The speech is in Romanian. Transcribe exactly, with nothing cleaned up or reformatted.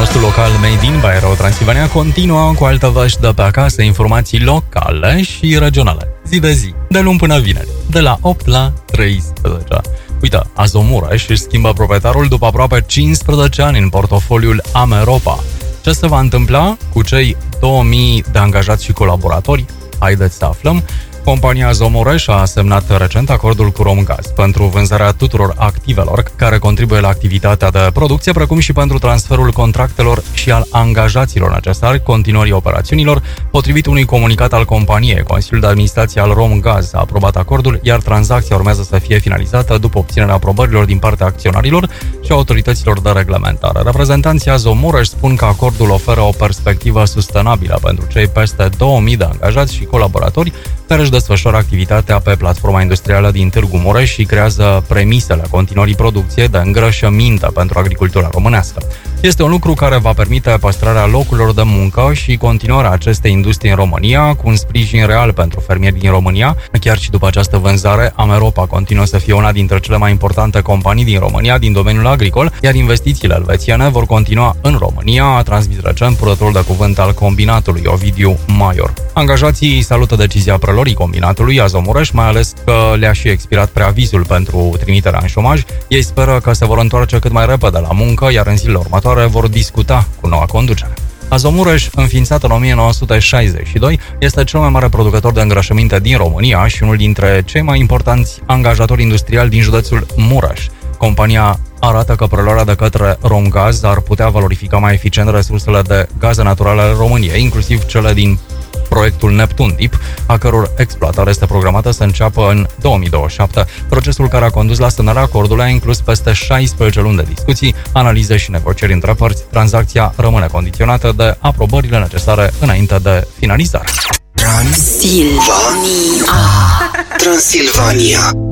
podcastul local Made in by Transilvania continuă cu alte vești de pe acasă, informații locale și regionale. Zi de zi, de luni până vineri, de la opt la treisprezece. Uite, Azomureș își schimbă proprietarul după aproape cincisprezece ani în portofoliul Ameropa. Ce se va întâmpla cu cei două mii de angajați și colaboratori? Haideți să aflăm. Compania Azomureș a semnat recent acordul cu Romgaz pentru vânzarea tuturor activelor care contribuie la activitatea de producție, precum și pentru transferul contractelor și al angajaților necesari continuării operațiunilor. Potrivit unui comunicat al companiei, Consiliul de Administrație al Romgaz a aprobat acordul, iar tranzacția urmează să fie finalizată după obținerea aprobărilor din partea acționarilor și autorităților de reglementare. Reprezentanții Azomureș spun că acordul oferă o perspectivă sustenabilă pentru cei peste două mii de angajați și colaboratori care își desfășoară activitatea pe platforma industrială din Târgu Mureș și creează premisele continuării producției de îngrășăminte pentru agricultura românească. Este un lucru care va permite păstrarea locurilor de muncă și continuarea acestei industrii în România, cu un sprijin real pentru fermieri din România. Chiar și după această vânzare, Ameropa continuă să fie una dintre cele mai importante companii din România din domeniul agricol, iar investițiile elvețiene vor continua în România, a transmis recent purtătorul de cuvânt al combinatului, Ovidiu Maior. Angajații salută decizia preluării combinatului Azomureș, mai ales că le-a și expirat preavizul pentru trimiterea în șomaj. Ei speră că se vor întoarce cât mai repede la muncă, iar în zilele următoare vor discuta cu noua conducere. Azomureș, înființat în o mie nouă sute șaizeci și doi, este cel mai mare producător de îngrășăminte din România și unul dintre cei mai importanți angajatori industriali din județul Mureș. Compania arată că preluarea de către Romgaz ar putea valorifica mai eficient resursele de gaze naturale ale României, inclusiv cele din proiectul Neptun Deep, a căror exploatare este programată să înceapă în două mii douăzeci și șapte. Procesul care a condus la semnarea acordului a inclus peste șaisprezece luni de discuții, analize și negocieri între părți. Tranzacția rămâne condiționată de aprobările necesare înainte de finalizare. Transilvania. Transilvania.